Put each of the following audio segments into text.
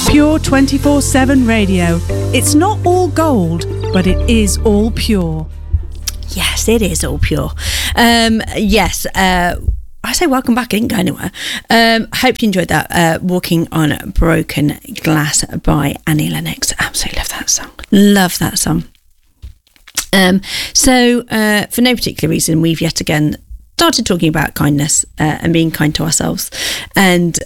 Pure 24/7 radio. It's not all gold, but it is all pure. Yes, it is all pure. I say welcome back. I didn't go anywhere. Hope you enjoyed that. Walking on Broken Glass by Annie Lennox. Absolutely love that song. Love that song. For no particular reason, we've yet again started talking about kindness and being kind to ourselves. And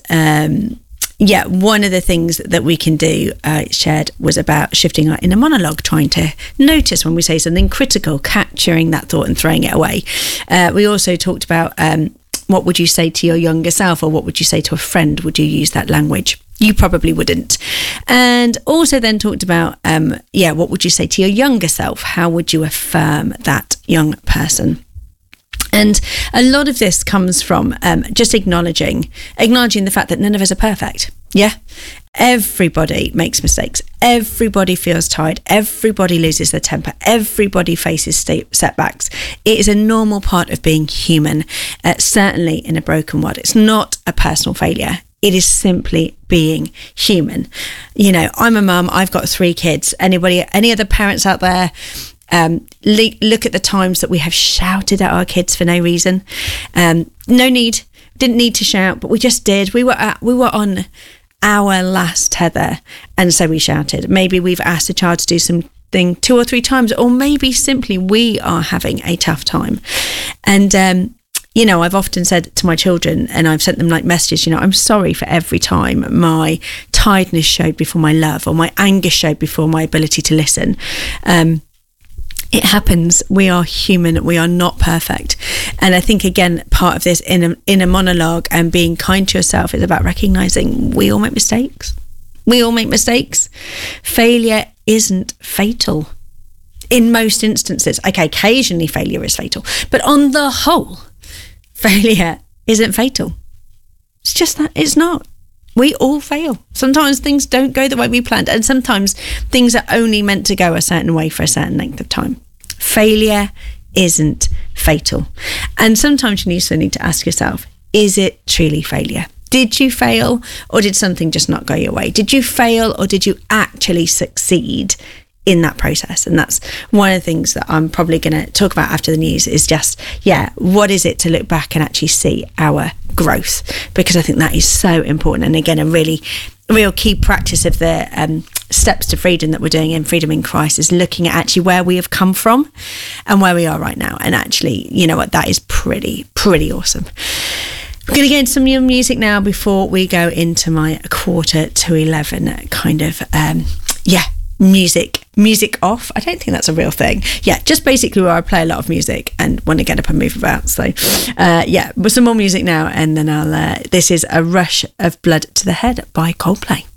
one of the things that we can do, shared, was about shifting our inner monologue, trying to notice when we say something critical, capturing that thought and throwing it away. We also talked about what would you say to your younger self, or what would you say to a friend? Would you use that language? You probably wouldn't. And also then talked about, what would you say to your younger self? How would you affirm that young person? And a lot of this comes from just acknowledging the fact that none of us are perfect. Yeah. Everybody makes mistakes. Everybody feels tired. Everybody loses their temper. Everybody faces setbacks. It is a normal part of being human, certainly in a broken world. It's not a personal failure. It is simply being human. You know, I'm a mum. I've got 3 kids. Any other parents out there? Look at the times that we have shouted at our kids for no reason. Didn't need to shout, but we just did. We were on our last tether, and so we shouted. Maybe we've asked a child to do something 2 or 3 times, or maybe simply we are having a tough time. And I've often said to my children, and I've sent them like messages, I'm sorry for every time my tiredness showed before my love, or my anger showed before my ability to listen. It happens. We are human. We are not perfect. And I think, again, part of this inner monologue and being kind to yourself is about recognizing we all make mistakes. We all make mistakes. Failure isn't fatal in most instances. Okay, occasionally failure is fatal, but on the whole, failure isn't fatal. It's just that it's not. We all fail. Sometimes things don't go the way we planned, and sometimes things are only meant to go a certain way for a certain length of time. Failure isn't fatal. And sometimes you also need to ask yourself, is it truly failure? Did you fail, or did something just not go your way? Did you fail, or did you actually succeed in that process? And that's one of the things that I'm probably going to talk about after the news, is just, what is it to look back and actually see our growth? Because I think that is so important. And again, a real key practice of the steps to freedom that we're doing in Freedom in Christ is looking at actually where we have come from and where we are right now. And actually, you know what, that is pretty awesome. We're going to get into some new music now before we go into my 11:15 kind of, music off. I don't think that's a real thing. Just basically where I play a lot of music and want to get up and move about. So with some more music now, and then this is A Rush of Blood to the Head by Coldplay.